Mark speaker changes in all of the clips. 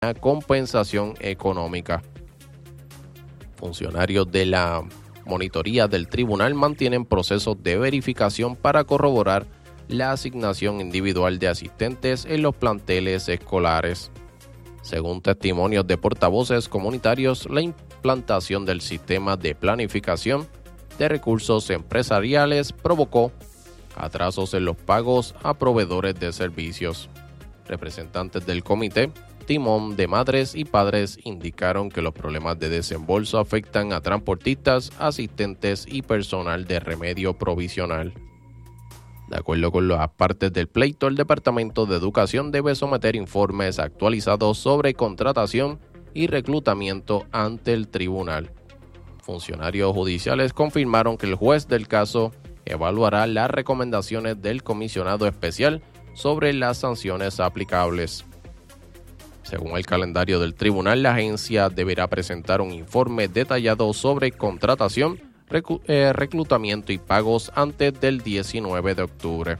Speaker 1: compensación económica. Funcionarios de la monitoría del tribunal mantienen procesos de verificación para corroborar la asignación individual de asistentes en los planteles escolares. Según testimonios de portavoces comunitarios, la implantación del sistema de planificación de recursos empresariales provocó atrasos en los pagos a proveedores de servicios. Representantes del comité Timón de Madres y Padres indicaron que los problemas de desembolso afectan a transportistas, asistentes y personal de remedio provisional. De acuerdo con las partes del pleito, el Departamento de Educación debe someter informes actualizados sobre contratación y reclutamiento ante el tribunal. Funcionarios judiciales confirmaron que el juez del caso evaluará las recomendaciones del comisionado especial sobre las sanciones aplicables. Según el calendario del tribunal, la agencia deberá presentar un informe detallado sobre contratación, reclutamiento y pagos antes del 19 de octubre.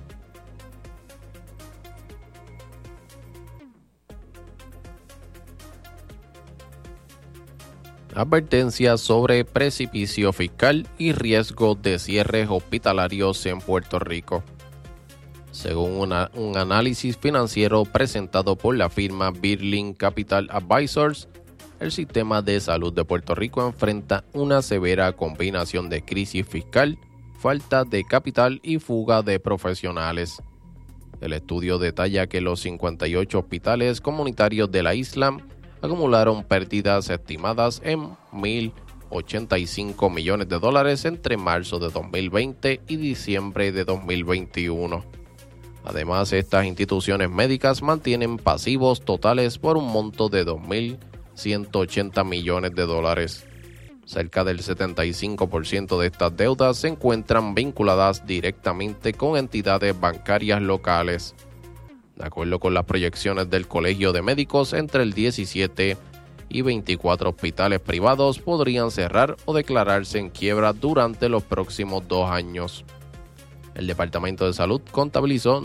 Speaker 1: Advertencias sobre precipicio fiscal y riesgo de cierres hospitalarios en Puerto Rico. Según un análisis financiero presentado por la firma Birling Capital Advisors, el sistema de salud de Puerto Rico enfrenta una severa combinación de crisis fiscal, falta de capital y fuga de profesionales. El estudio detalla que los 58 hospitales comunitarios de la isla acumularon pérdidas estimadas en $1,085 millones entre marzo de 2020 y diciembre de 2021. Además, estas instituciones médicas mantienen pasivos totales por un monto de $2,180 millones. Cerca del 75% de estas deudas se encuentran vinculadas directamente con entidades bancarias locales. De acuerdo con las proyecciones del Colegio de Médicos, entre el 17 y 24 hospitales privados podrían cerrar o declararse en quiebra durante los próximos 2 años. El Departamento de Salud contabilizó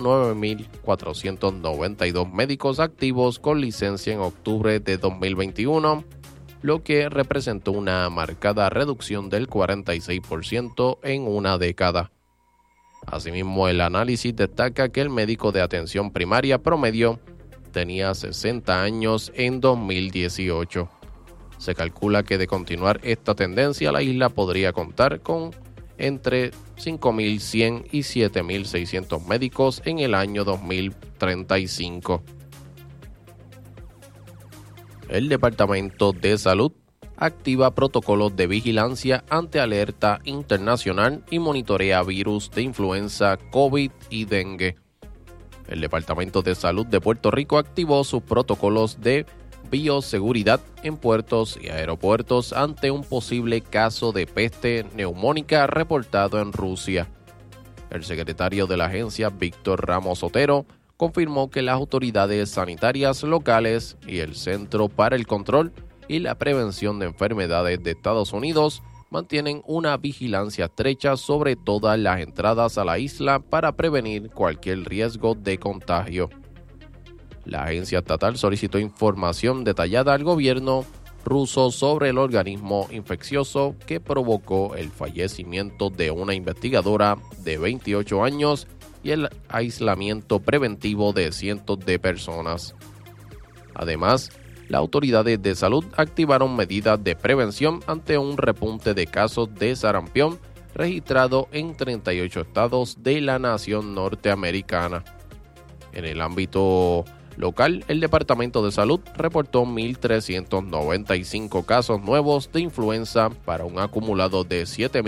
Speaker 1: 9,492 médicos activos con licencia en octubre de 2021, lo que representó una marcada reducción del 46% en una década. Asimismo, el análisis destaca que el médico de atención primaria promedio tenía 60 años en 2018. Se calcula que de continuar esta tendencia, la isla podría contar con entre 5,100 y 7,600 médicos en el año 2035. El Departamento de Salud activa protocolos de vigilancia ante alerta internacional y monitorea virus de influenza, COVID y dengue. El Departamento de Salud de Puerto Rico activó sus protocolos de bioseguridad en puertos y aeropuertos ante un posible caso de peste neumónica reportado en Rusia. El secretario de la agencia, Víctor Ramos Otero, confirmó que las autoridades sanitarias locales y el Centro para el Control y la Prevención de Enfermedades de Estados Unidos mantienen una vigilancia estrecha sobre todas las entradas a la isla para prevenir cualquier riesgo de contagio. La agencia estatal solicitó información detallada al gobierno ruso sobre el organismo infeccioso que provocó el fallecimiento de una investigadora de 28 años y el aislamiento preventivo de cientos de personas. Además, las autoridades de salud activaron medidas de prevención ante un repunte de casos de sarampión registrado en 38 estados de la nación norteamericana. En el ámbito local, el Departamento de Salud reportó 1,395 casos nuevos de influenza para un acumulado de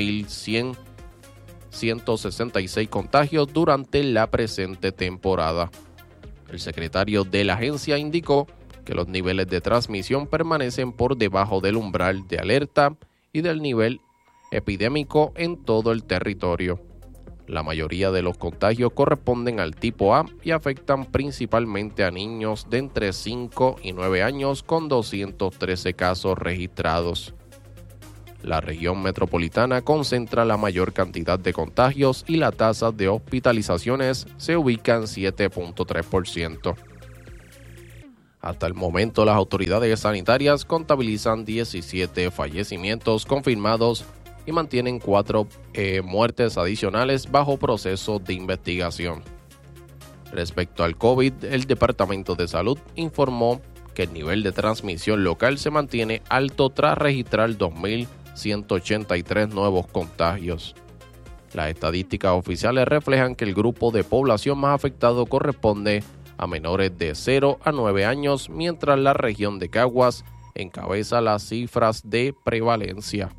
Speaker 1: 7,166 contagios durante la presente temporada. El secretario de la agencia indicó que los niveles de transmisión permanecen por debajo del umbral de alerta y del nivel epidémico en todo el territorio. La mayoría de los contagios corresponden al tipo A y afectan principalmente a niños de entre 5 y 9 años con 213 casos registrados. La región metropolitana concentra la mayor cantidad de contagios y la tasa de hospitalizaciones se ubica en 7.3%. Hasta el momento, las autoridades sanitarias contabilizan 17 fallecimientos confirmados y mantienen 4 muertes adicionales bajo proceso de investigación. Respecto al COVID, el Departamento de Salud informó que el nivel de transmisión local se mantiene alto tras registrar 2.183 nuevos contagios. Las estadísticas oficiales reflejan que el grupo de población más afectado corresponde a menores de 0 a 9 años, mientras la región de Caguas encabeza las cifras de prevalencia.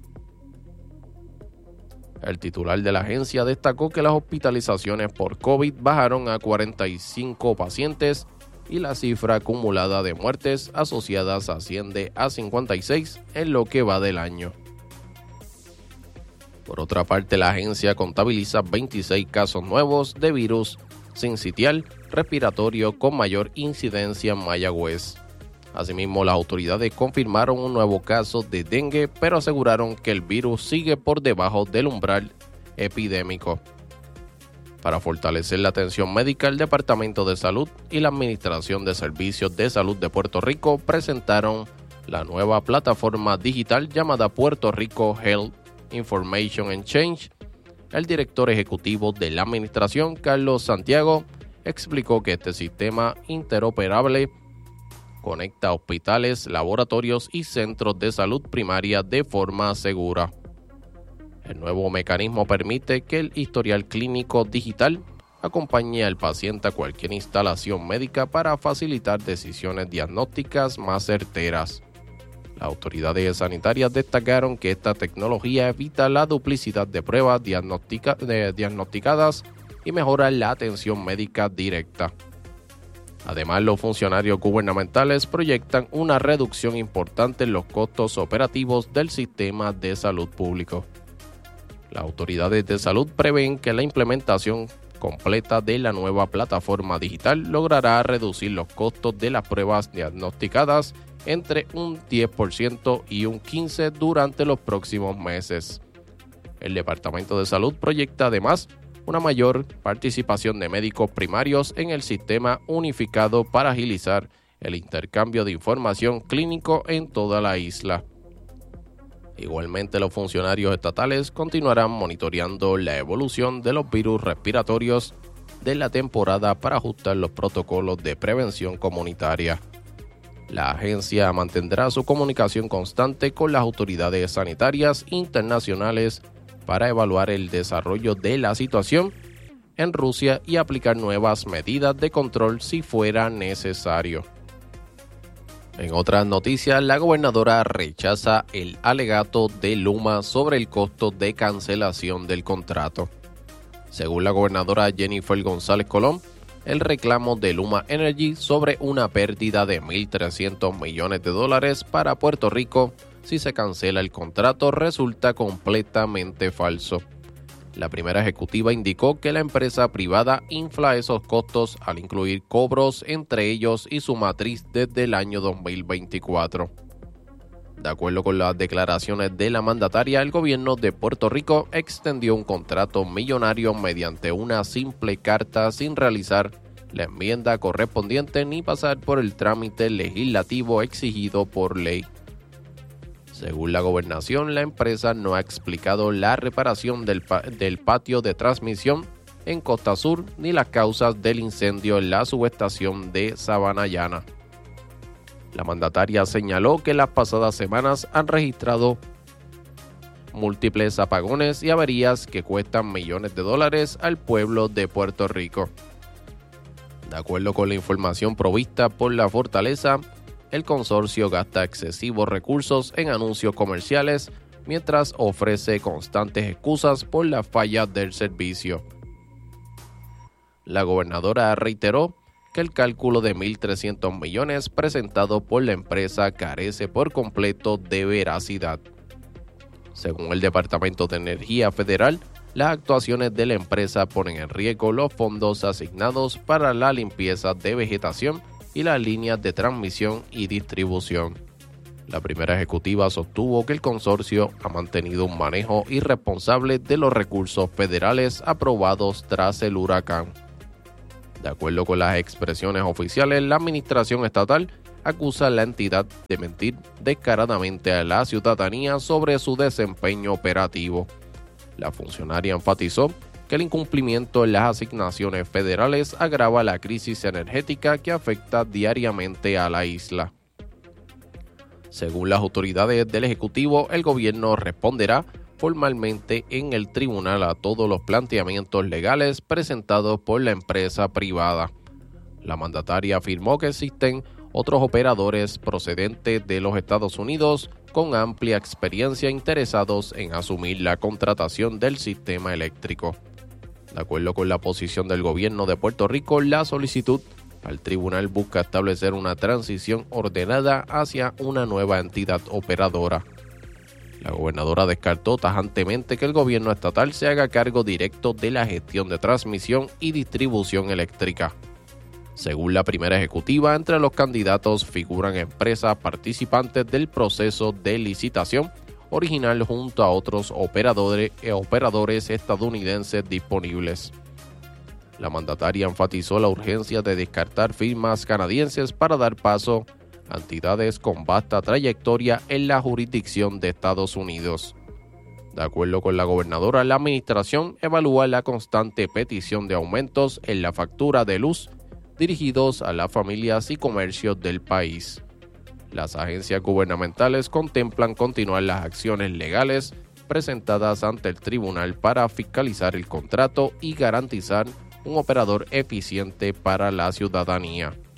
Speaker 1: El titular de la agencia destacó que las hospitalizaciones por COVID bajaron a 45 pacientes y la cifra acumulada de muertes asociadas asciende a 56 en lo que va del año. Por otra parte, la agencia contabiliza 26 casos nuevos de virus sincitial respiratorio con mayor incidencia en Mayagüez. Asimismo, las autoridades confirmaron un nuevo caso de dengue, pero aseguraron que el virus sigue por debajo del umbral epidémico. Para fortalecer la atención médica, el Departamento de Salud y la Administración de Servicios de Salud de Puerto Rico presentaron la nueva plataforma digital llamada Puerto Rico Health Information Exchange. El director ejecutivo de la administración, Carlos Santiago, explicó que este sistema interoperable conecta hospitales, laboratorios y centros de salud primaria de forma segura. El nuevo mecanismo permite que el historial clínico digital acompañe al paciente a cualquier instalación médica para facilitar decisiones diagnósticas más certeras. Las autoridades sanitarias destacaron que esta tecnología evita la duplicidad de pruebas diagnosticadas y mejora la atención médica directa. Además, los funcionarios gubernamentales proyectan una reducción importante en los costos operativos del sistema de salud público. Las autoridades de salud prevén que la implementación completa de la nueva plataforma digital logrará reducir los costos de las pruebas diagnosticadas entre un 10% y un 15% durante los próximos meses. El Departamento de Salud proyecta además una mayor participación de médicos primarios en el sistema unificado para agilizar el intercambio de información clínico en toda la isla. Igualmente, los funcionarios estatales continuarán monitoreando la evolución de los virus respiratorios de la temporada para ajustar los protocolos de prevención comunitaria. La agencia mantendrá su comunicación constante con las autoridades sanitarias internacionales para evaluar el desarrollo de la situación en Rusia y aplicar nuevas medidas de control si fuera necesario. En otras noticias, la gobernadora rechaza el alegato de Luma sobre el costo de cancelación del contrato. Según la gobernadora Jennifer González Colón, el reclamo de Luma Energy sobre una pérdida de $1.300 millones para Puerto Rico si se cancela el contrato resulta completamente falso. La primera ejecutiva indicó que la empresa privada infla esos costos al incluir cobros entre ellos y su matriz desde el año 2024. De acuerdo con las declaraciones de la mandataria, el gobierno de Puerto Rico extendió un contrato millonario mediante una simple carta sin realizar la enmienda correspondiente ni pasar por el trámite legislativo exigido por ley. Según la gobernación, la empresa no ha explicado la reparación del patio de transmisión en Costa Sur ni las causas del incendio en la subestación de Sabanayana. La mandataria señaló que las pasadas semanas han registrado múltiples apagones y averías que cuestan millones de dólares al pueblo de Puerto Rico. De acuerdo con la información provista por la Fortaleza, el consorcio gasta excesivos recursos en anuncios comerciales mientras ofrece constantes excusas por las fallas del servicio. La gobernadora reiteró que el cálculo de $1.300 millones presentado por la empresa carece por completo de veracidad. Según el Departamento de Energía Federal, las actuaciones de la empresa ponen en riesgo los fondos asignados para la limpieza de vegetación y las líneas de transmisión y distribución. La primera ejecutiva sostuvo que el consorcio ha mantenido un manejo irresponsable de los recursos federales aprobados tras el huracán. De acuerdo con las expresiones oficiales, la administración estatal acusa a la entidad de mentir descaradamente a la ciudadanía sobre su desempeño operativo. La funcionaria enfatizó que el incumplimiento en las asignaciones federales agrava la crisis energética que afecta diariamente a la isla. Según las autoridades del Ejecutivo, el gobierno responderá formalmente en el tribunal a todos los planteamientos legales presentados por la empresa privada. La mandataria afirmó que existen otros operadores procedentes de los Estados Unidos con amplia experiencia interesados en asumir la contratación del sistema eléctrico. De acuerdo con la posición del gobierno de Puerto Rico, la solicitud al tribunal busca establecer una transición ordenada hacia una nueva entidad operadora. La gobernadora descartó tajantemente que el gobierno estatal se haga cargo directo de la gestión de transmisión y distribución eléctrica. Según la primera ejecutiva, entre los candidatos figuran empresas participantes del proceso de licitación original junto a otros operadores estadounidenses disponibles. La mandataria enfatizó la urgencia de descartar firmas canadienses para dar paso a entidades con vasta trayectoria en la jurisdicción de Estados Unidos. De acuerdo con la gobernadora, la administración evalúa la constante petición de aumentos en la factura de luz dirigidos a las familias y comercios del país. Las agencias gubernamentales contemplan continuar las acciones legales presentadas ante el tribunal para fiscalizar el contrato y garantizar un operador eficiente para la ciudadanía.